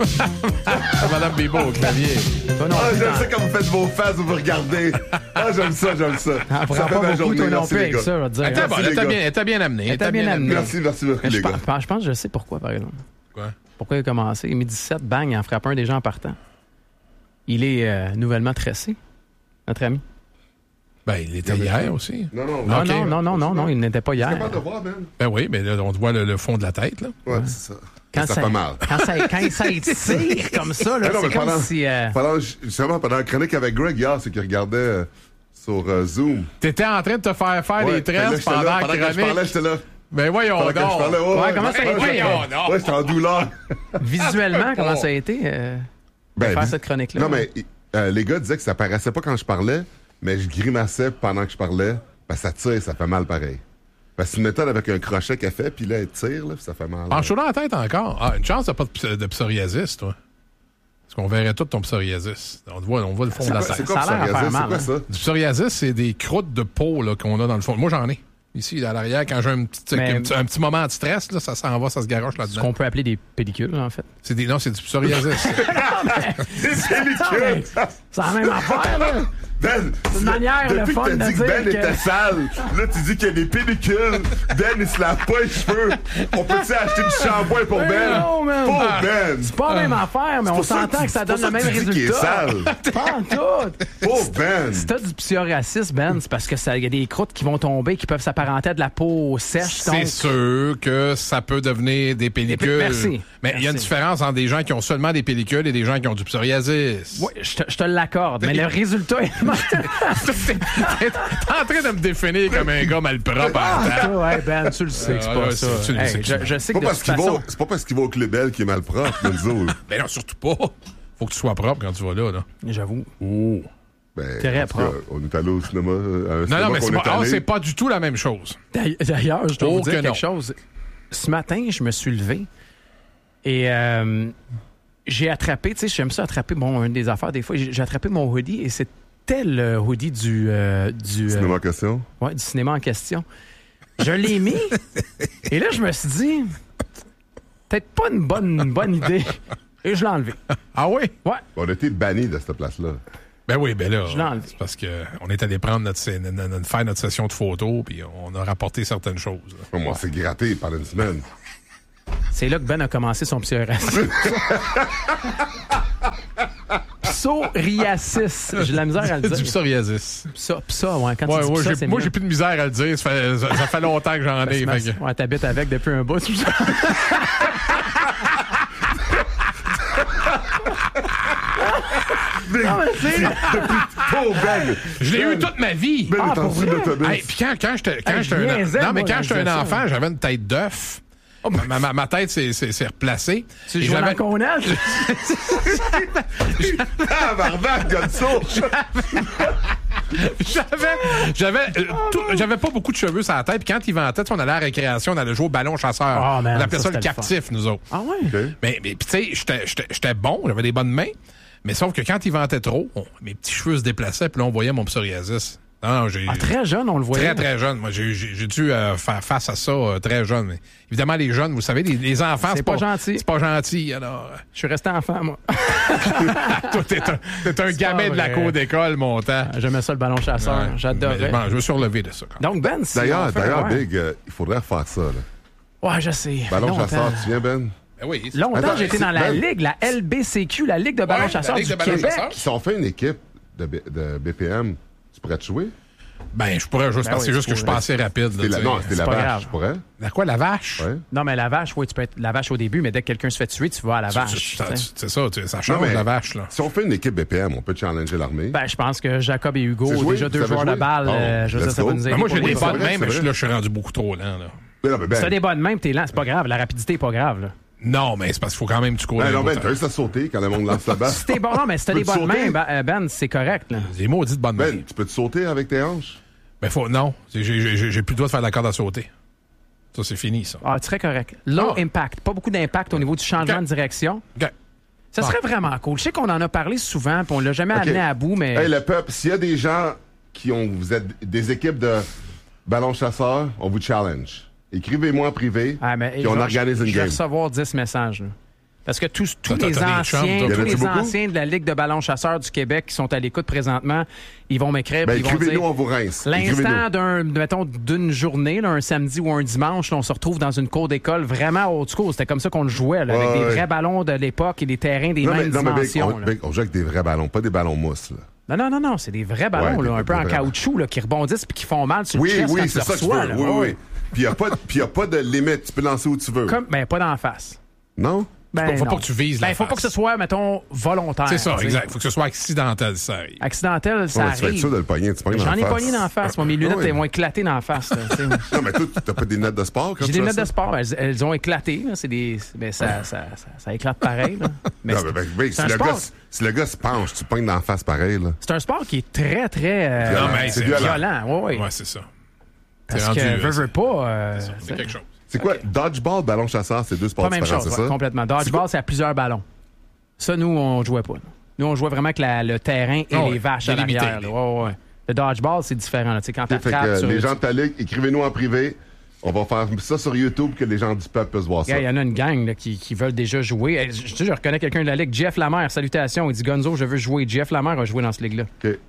Madame Bibo au clavier. J'aime ça quand vous faites vos faces, vous regardez. J'aime ça. Ça fait ma journée. Toi non plus avec ça, je vais te dire. Elle t'a bien amené. Merci beaucoup, les gars. Je pense que je sais pourquoi, par exemple. Quoi? Pourquoi il a commencé. 17, bang, il en frappe un des gens en partant. Il est nouvellement tressé, notre ami. Ben, il était hier aussi. Non, il n'était pas hier. C'est capable de voir, Ben. Ben oui, mais là, on te voit le fond de la tête, là. Ouais, c'est ça. Quand ça fait mal. Quand ça étire comme ça, là, c'est comme si... Justement, pendant la chronique avec Greg hier, c'est qu'il regardait sur Zoom. T'étais en train de te faire des tresses pendant la chronique. Quand je parlais, j'étais là. Ben voyons donc. Comment ça a été? Ouais, j'étais en douleur. Visuellement, comment ça a été de faire cette chronique-là? Non, mais les gars disaient que ça paraissait pas quand je parlais, mais je grimaçais pendant que je parlais. Ça tire, ça fait mal pareil. C'est une méthode avec un crochet qu'elle fait, puis là, elle tire, là, puis ça fait mal. En chaud dans la tête encore. Ah, une chance, t'as pas de psoriasis, toi. Parce qu'on verrait tout ton psoriasis. On voit le fond de la tête. C'est quoi psoriasis? C'est quoi ça? Du psoriasis, c'est des croûtes de peau là, qu'on a dans le fond. Moi, j'en ai. Ici, à l'arrière, quand j'ai un petit moment de stress, là, ça s'en va, ça se garoche là-dedans. Ce qu'on peut appeler des pellicules, en fait. Non, c'est du psoriasis. Des pellicules! C'est la même affaire, là. Ben, c'est une manière le fun de dire que Ben était sale. Là, tu dis qu'il y a des pellicules. Ben, il se lave pas les cheveux. On peut-tu acheter du shampoing pour Ben? Non, man. Pour Ben. C'est pas la même affaire, mais on s'entend que ça donne le même résultat. Qui est sale. Pas en tout. Pour Ben. Si t'as du psoriasis, Ben, c'est parce que y a des croûtes qui vont tomber, qui peuvent s'apparenter à de la peau sèche. C'est sûr que ça peut devenir des pellicules. Merci. Mais il y a une différence entre des gens qui ont seulement des pellicules et des gens qui ont du psoriasis. Oui, je te l'accorde, mais le résultat est... T'es en train de me définir comme un gars malpropre. Ouais, Ben, tu le sais que c'est pas ça. Je sais que de toute façon... C'est pas parce qu'il va au Club Bell qu'il est malpropre, Benzo. Ben non, surtout pas. Faut que tu sois propre quand tu vas là. J'avoue. Oh. Très propre. On est allé au cinéma. Non, mais c'est pas du tout la même chose. D'ailleurs, je dois vous dire quelque chose. Ce matin, je me suis levé et j'ai attrapé, tu sais, j'aime ça attraper une des affaires des fois. J'ai attrapé mon hoodie et c'était le hoodie du cinéma en question. Ouais, du cinéma en question. Je l'ai mis et là, je me suis dit, peut-être pas une bonne idée. Et je l'ai enlevé. Ah oui? Ouais. On a été bannis de cette place-là. Ben oui, ben là, c'est parce qu'on est allé prendre faire notre session de photos puis on a rapporté certaines choses. Moi, c'est gratté pendant une semaine. C'est là que Ben a commencé son psoriasis. Psoriasis. J'ai de la misère à le dire. Du psoriasis. Psa, ouais. Quand tu dis psa, c'est moi, mieux. j'ai plus de misère à le dire. Ça fait longtemps que j'en ai. Ouais, t'habites avec depuis un bout. Je l'ai eu toute ma vie. Ben, puis quand j'étais un enfant, j'avais une tête d'œuf. Ma tête s'est replacée. Tu jouais dans Conan? J'avais pas beaucoup de cheveux sur la tête. Puis quand il ventait, on allait à la récréation, on allait jouer au ballon chasseur. Oh, man, on appelait ça le captif, nous autres. Ah ouais? Okay. Mais tu sais, j'étais bon, j'avais des bonnes mains. Mais sauf que quand il ventait trop, mes petits cheveux se déplaçaient, puis là, on voyait mon psoriasis. Non, très jeune, on le voyait. Très, très jeune. Moi, j'ai dû faire face à ça très jeune. Mais évidemment, les jeunes, vous savez, les enfants, c'est pas gentil. C'est pas gentil, alors. Je suis resté enfant, moi. Toi, t'es un gamin de la cour d'école, mon temps. J'aimais ça, le ballon chasseur. Ouais. J'adorais. Bon, je me suis relevé de ça. Donc, Ben, D'ailleurs, Big, il faudrait refaire ça, là. Ouais, je sais. Ballon chasseur, tu viens, Ben? Ben oui. Longtemps, j'étais dans la ligue, la LBCQ, la Ligue de ballon chasseur du Québec. Si on fait une équipe de BPM, tu pourrais te jouer? Ben, je pourrais jouer. C'est juste que je suis pas assez rapide. Non, c'était la vache, je pourrais. La quoi, la vache? Ouais. Non, mais la vache, oui, tu peux être la vache au début, mais dès que quelqu'un se fait tuer, tu vas à la vache. C'est ça, ça change la vache, là. Si on fait une équipe BPM, on peut challenger l'armée. Ben, je pense que Jacob et Hugo, déjà 2 joueurs de balle, je sais, ça va nous aider. Moi, j'ai des bonnes mains, mais là, je suis rendu beaucoup trop lent, là. Si t'as des bonnes mains, t'es lent, c'est pas grave. La rapidité est pas grave, là. Non, mais c'est parce qu'il faut quand même que tu cours. Non, Ben, t'as juste à sauter quand le monde lance la balle. Si t'es bon, non, mais si t'as des bonnes mains, Ben, c'est correct, là. Des maudites bonnes mains. Ben, tu peux te sauter avec tes hanches? Ben, non. J'ai plus le droit de faire de la corde à sauter. Ça, c'est fini, ça. Ah, très correct. Low impact. Pas beaucoup d'impact au niveau du changement de direction. Ça serait vraiment cool. Je sais qu'on en a parlé souvent, puis on l'a jamais amené à bout, mais... Hey, le peuple, s'il y a des gens vous êtes des équipes de ballon chasseurs, on vous challenge. Écrivez-moi en privé, puis on organise une game. Je vais recevoir 10 messages, là. Parce que tous les anciens de la Ligue de ballon chasseur du Québec qui sont à l'écoute présentement, ils vont m'écrire. Ben, ils vont dire, on vous rince. L'instant d'une journée, là, un samedi ou un dimanche, là, on se retrouve dans une cour d'école vraiment old school. C'était comme ça qu'on le jouait, là, avec des vrais ballons de l'époque et des terrains des mêmes dimensions. On joue avec des vrais ballons, pas des ballons mousse. Là. Non, c'est des vrais ballons, un peu en caoutchouc, là, qui rebondissent et qui font mal sur le chest. Oui, c'est ça que tu veux. Oui. Puis il n'y a pas de limite. Tu peux lancer où tu veux. Pas dans la face. Non? Faut pas que tu vises la face. Faut pas que ce soit, mettons, volontaire. C'est ça, exact. Faut que ce soit accidentel, ça arrive. Accidentel, ça arrive. Tu vas être sûr de le pogner. J'en ai pogné dans la face. Moi, mes lunettes, elles m'ont éclaté dans la face. Non, mais toi, t'as pas des lunettes de sport? J'ai des lunettes de sport. Elles ont éclaté. Ça éclate pareil. Là. Mais si le gars se penche, tu pognes dans la face pareil. Là. C'est un sport qui est très, très c'est violent. Ouais, c'est ça. Parce que veux pas... c'est quelque chose. C'est quoi? Dodgeball, ballon chasseur, c'est deux sports différents, c'est ça? Complètement. Dodgeball, c'est à plusieurs ballons. Ça, nous, on jouait pas. Nous, on jouait vraiment avec le terrain et les vaches à l'arrière. Ouais. Le dodgeball, c'est différent. Là. Quand t'attrapes... Les gens de ta ligue, écrivez-nous en privé. On va faire ça sur YouTube que les gens du peuple puissent voir ça. Il y en a une gang là, qui veulent déjà jouer. Je reconnais quelqu'un de la ligue. Jeff Lamère, salutations. Il dit, Gonzo, je veux jouer. Jeff Lamère a joué dans cette ligue-là. OK.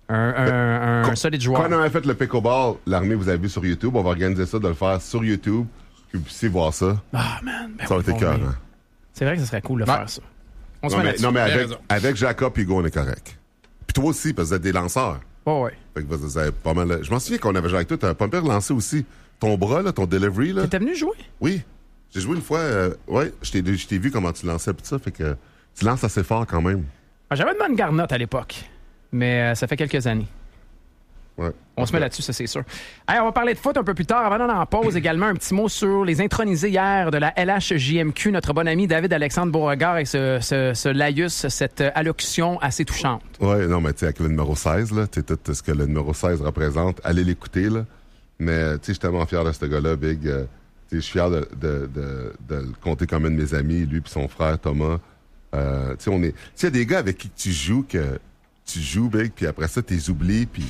Un solide joueur. Quand on avait fait le pickleball, l'armée, vous avez vu sur YouTube, on va organiser ça, de le faire sur YouTube. Que vous puissiez voir ça. Ah, man. Ça va être écœurant. C'est vrai que ce serait cool de faire ça. On se met là-dessus. Non, mais avec Jacob et Hugo, on est correct. Puis toi aussi, parce que vous êtes des lanceurs. Oh, ouais. Fait que vous avez pas mal. Je m'en souviens qu'on avait joué avec toi. T'avais pas peur de lancer aussi ton bras, là, ton delivery. Là. T'étais venu jouer? Oui. J'ai joué une fois. Je t'ai vu comment tu lançais pis ça. Fait que tu lances assez fort quand même. J'avais une bonne garnotte à l'époque. Mais ça fait quelques années. Ouais. On se met là-dessus, ça c'est sûr. Hey, on va parler de foot un peu plus tard. Avant d'aller en pause, également un petit mot sur les intronisés hier de la LHJMQ. Notre bon ami David-Alexandre Beauregard et ce laïus, cette allocution assez touchante. Oui, non, mais tu sais, avec le numéro 16, là, tu sais, tout ce que le numéro 16 représente, allez l'écouter, là. Mais tu sais, je suis tellement fier de ce gars-là, Big. Tu sais, je suis fier de le compter comme un de mes amis, lui puis son frère Thomas. Tu sais, tu sais, il y a des gars avec qui tu joues, Big, puis après ça, tu les oublies, puis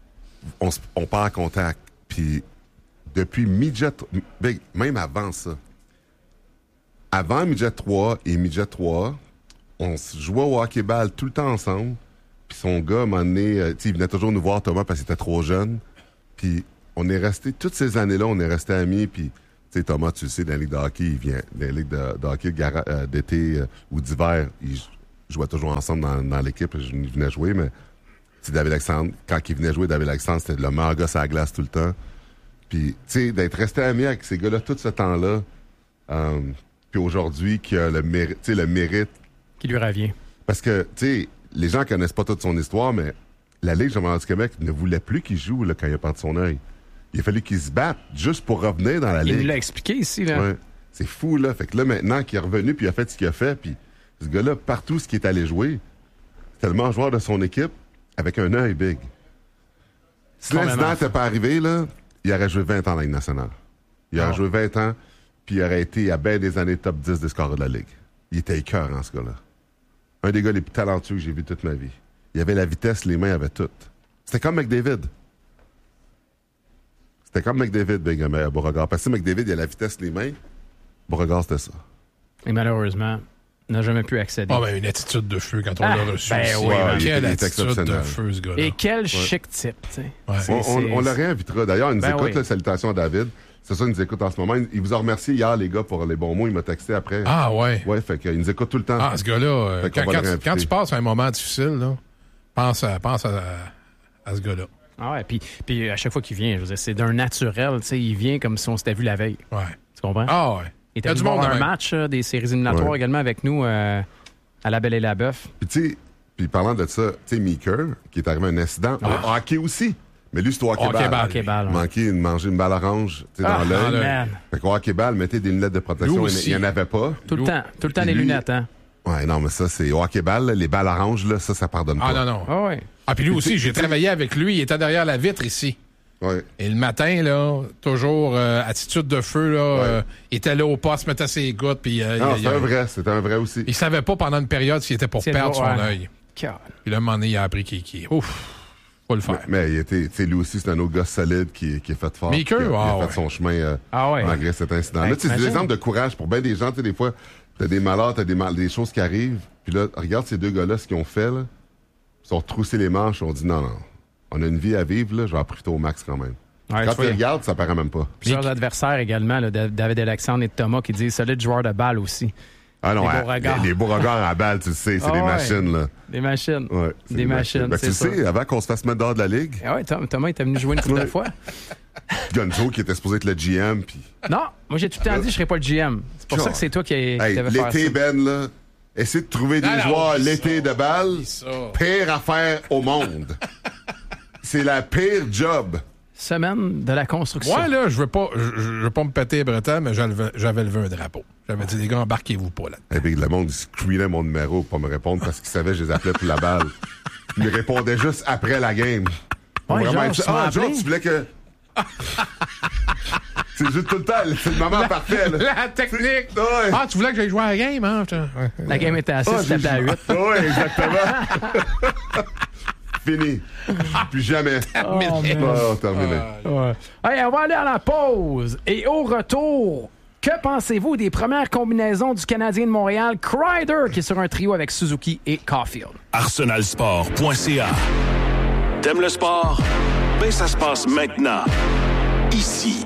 on part en contact. Puis depuis Midget, même avant ça, avant Midget 3 et Midget 3, on se jouait au hockey-ball tout le temps ensemble. Puis son gars, à un moment donné, il venait toujours nous voir, Thomas, parce qu'il était trop jeune. Puis on est resté, toutes ces années-là, on est restés amis. Puis, tu sais, Thomas, tu le sais, dans la ligue de hockey, il vient, dans la ligue de hockey d'été ou d'hiver, ils jouaient toujours ensemble dans l'équipe. Je venais jouer, mais c'est David-Alexandre. Quand il venait jouer, David-Alexandre, c'était le meilleur gars sur la glace tout le temps. Puis, tu sais, d'être resté ami avec ces gars-là tout ce temps-là, puis aujourd'hui, qui a le mérite. Qui lui revient. Parce que, tu sais, les gens connaissent pas toute son histoire, mais la Ligue junior du Québec ne voulait plus qu'il joue là, quand il a perdu son œil. Il a fallu qu'il se batte juste pour revenir dans la Ligue. Il nous l'a expliqué ici, là. Ouais. C'est fou, là. Fait que là, maintenant qu'il est revenu puis il a fait ce qu'il a fait, puis ce gars-là, partout ce qui est allé jouer, c'est tellement joueur de son équipe avec un œil big. Si l'incident n'était pas arrivé, là, il aurait joué 20 ans dans la Ligue nationale. Il aurait joué 20 ans, puis il aurait été à bien des années top 10 des scores de la Ligue. Il était écœurant, ce gars-là. Un des gars les plus talentueux que j'ai vu toute ma vie. Il avait la vitesse, les mains avaient tout. C'était comme McDavid. C'était comme McDavid, Big Beauregard. Parce que McDavid, il a la vitesse, les mains. Beauregard, c'était ça. Et malheureusement, n'a jamais pu accéder. Ah, ben, une attitude de feu quand on l'a reçu. Ben oui, quelle attitude de feu, ce gars-là. Et quel chic type, tu sais. Ouais. On le réinvitera. D'ailleurs, il nous écoute, là, salutations à David. C'est ça, il nous écoute en ce moment. Il vous a remercié hier, les gars, pour les bons mots. Il m'a texté après. Ah, ouais. Ouais, fait qu'il nous écoute tout le temps. Ah, ce gars-là, quand tu passes un moment difficile, là, pense à ce gars-là. Ah ouais, puis à chaque fois qu'il vient, je veux dire, c'est d'un naturel, tu sais, il vient comme si on s'était vu la veille. Ouais. Tu comprends? Ah ouais. Il était venu voir un match des séries éliminatoires également avec nous à La Belle et la Bœuf. Puis tu sais, parlant de ça, tu sais, Meeker, qui est arrivé à un incident, au hockey aussi. Mais lui, c'est au hockey-ball. Manqué de manger une balle orange dans l'œil. Fait qu'au hockey-ball, mettez des lunettes de protection. Il n'y en avait pas. Tout le temps des lunettes, hein? Ouais, non, mais ça, c'est au hockey-ball, les balles oranges, là, ça pardonne pas. Ah, non. Ah, ouais. Ah, puis lui aussi, j'ai travaillé avec lui, il était derrière la vitre ici. Ouais. Et le matin, là, toujours attitude de feu, là, il était là au poste, mettait ses gouttes, puis... non, c'était un vrai aussi. Il savait pas pendant une période s'il était pour perdre son œil. Puis là, à un moment donné, il a appris qu'il... Ouf! Faut le faire. Mais il était, lui aussi, c'est un autre gars solide qui est fait fort. Meeker, il a fait son chemin malgré cet incident-là. C'est des exemples de courage pour bien des gens, tu sais, des fois... T'as des malheurs, des choses qui arrivent. Puis là, regarde ces deux gars-là, ce qu'ils ont fait, là. Ils sont retroussés les manches, on dit non, on a une vie à vivre, là, je vais en profiter au max quand même. Ouais, quand tu regardes, ça paraît même pas. Plusieurs adversaires également, là, David Alexandre et Thomas, qui disent solide joueur de balle aussi. Ah non, les beaux regards à balle, tu le sais, c'est des machines, là. Des machines. Ouais, des machines. Ben, tu le sais, avant qu'on se fasse mettre dehors de la ligue. Ah ouais, Thomas était venu jouer une couple de fois. Gonzo qui était supposé être le GM. Puis... Non, moi j'ai tout le temps dit que je serais pas le GM. C'est pour ça que c'est toi qui devais faire ça. L'été, Ben, là, essaie de trouver des joueurs l'été de balle. Pire affaire au monde. C'est la pire job. Semaine de la construction. Moi, là, je veux pas me péter les bretelles, mais j'avais levé un drapeau. J'avais dit, les gars, embarquez-vous pas là. Et puis le monde, il screenait mon numéro pour pas me répondre parce qu'il savait que je les appelais pour la balle. Il me répondait juste après la game. Ouais, Georges, tu voulais que... C'est juste tout le temps, c'est le moment parfait. Là. La technique! Ouais. Ah, tu voulais que j'aille jouer à la game, hein? La game était à 6, c'était à 8. Oui, exactement. Fini. Plus jamais. Terminé. Terminé. Hey, on va aller à la pause. Et au retour, que pensez-vous des premières combinaisons du Canadien de Montréal, Kreider, qui est sur un trio avec Suzuki et Caulfield? arsenalsport.ca. T'aimes le sport? Ben, ça se passe maintenant. Ici.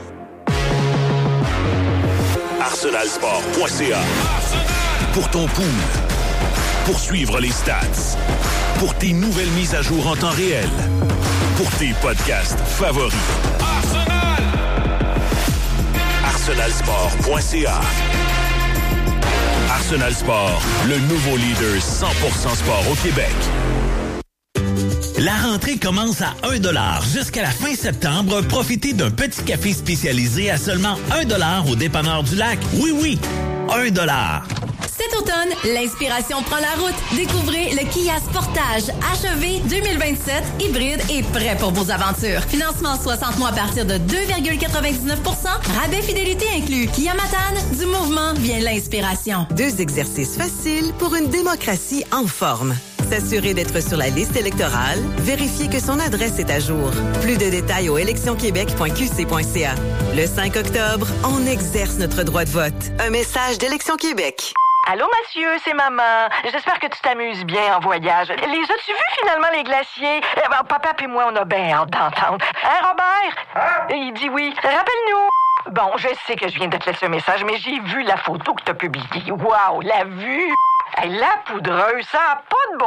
arsenalsport.ca. Pour ton pool. Pour suivre les stats. Pour tes nouvelles mises à jour en temps réel. Pour tes podcasts favoris. arsenalsport.ca. Arsenal Sport, le nouveau leader 100% sport au Québec. La rentrée commence à 1$ jusqu'à la fin septembre. Profitez d'un petit café spécialisé à seulement 1$ au dépanneur du Lac. Oui, 1$. Cet automne, l'inspiration prend la route. Découvrez le Kia Sportage HEV 2027 hybride et prêt pour vos aventures. Financement 60 mois à partir de 2,99%. Rabais fidélité inclus. Kia Matane, du mouvement vient l'inspiration. 2 exercices faciles pour une démocratie en forme. S'assurer d'être sur la liste électorale, vérifier que son adresse est à jour. Plus de détails au électionquebec.qc.ca. Le 5 octobre, on exerce notre droit de vote. Un message d'Élection Québec. Allô, monsieur, c'est maman. J'espère que tu t'amuses bien en voyage. Les as-tu vus, finalement, les glaciers? Papa et moi, on a bien hâte d'entendre. Hein, Robert? Il dit oui. Rappelle-nous. Bon, je sais que je viens de te laisser un message, mais j'ai vu la photo que t'as publiée. Wow, la vue! Hey, la poudreuse, ça n'a pas de bon